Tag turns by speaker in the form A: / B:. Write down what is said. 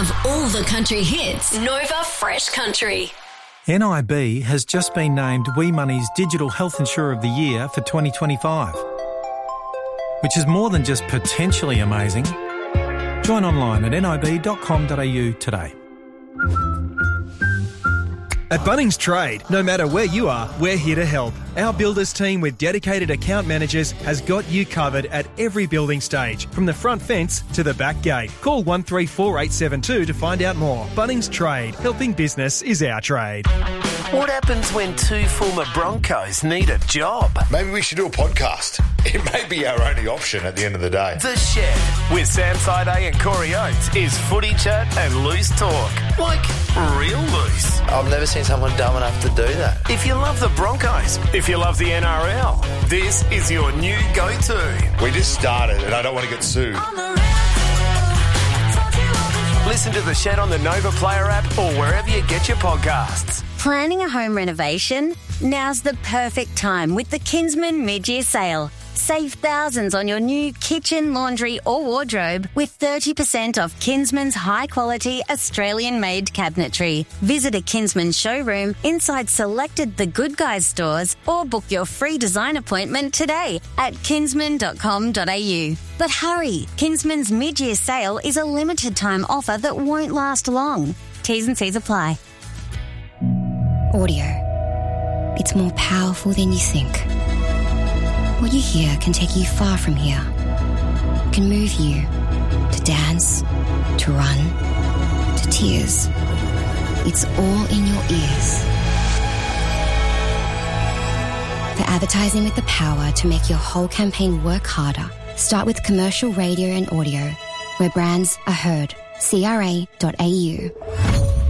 A: of all the country hits. Nova Fresh Country.
B: NIB has just been named WeMoney's Digital Health Insurer of the Year for 2025, which is more than just potentially amazing. Join online at nib.com.au today.
C: At Bunnings Trade, no matter where you are, we're here to help. Our builders team with dedicated account managers has got you covered at every building stage, from the front fence to the back gate. Call 134872 to find out more. Bunnings Trade, helping business is our trade.
D: What happens when two former Broncos need a job?
E: Maybe we should do a podcast. It may be our only option at the end of the day.
D: The Shed with Sam Side and Corey Oates is footy chat and loose talk. Like real loose.
F: I've never seen someone dumb enough to do that.
D: If you love the Broncos, if you love the NRL, this is your new go-to.
E: We just started and I don't want to get sued.
D: Listen to The Shed on the Nova Player app or wherever you get your podcasts.
G: Planning a home renovation? Now's the perfect time with the Kinsman mid-year sale. Save thousands on your new kitchen, laundry or wardrobe with 30% off Kinsman's high-quality Australian-made cabinetry. Visit a Kinsman showroom inside selected The Good Guys stores or book your free design appointment today at kinsman.com.au. But hurry, Kinsman's mid-year sale is a limited-time offer that won't last long. T's and C's apply.
H: Audio. It's more powerful than you think. What you hear can take you far from here. It can move you to dance, to run, to tears. It's all in your ears. For advertising with the power to make your whole campaign work harder, start with commercial radio and audio, where brands are heard. CRA.au.